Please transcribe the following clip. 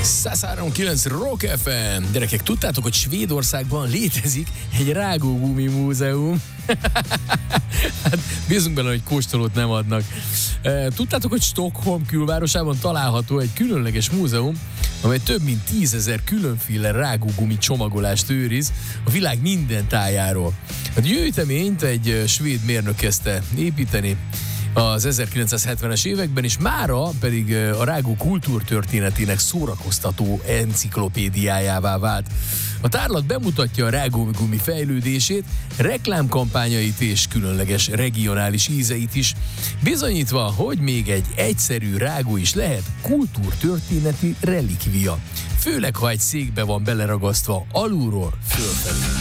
103.9 Rock FM. Gyerekek, tudtátok, hogy Svédországban létezik egy rágógumi múzeum? Hát bízunk benne, hogy kóstolót nem adnak. Tudtátok, hogy Stockholm külvárosában található egy különleges múzeum, amely több mint 10 000 különféle rágógumi csomagolást őriz a világ minden tájáról. A gyűjteményt egy svéd mérnök kezdte építeni az 1970-es években, és mára pedig a rágó kultúrtörténetének szórakoztató enciklopédiájává vált. A tárlat bemutatja a rágógumi fejlődését, reklámkampányait és különleges regionális ízeit is, bizonyítva, hogy még egy egyszerű rágó is lehet kultúrtörténeti relikvia. Főleg, ha egy székbe van beleragasztva alulról fölfelé.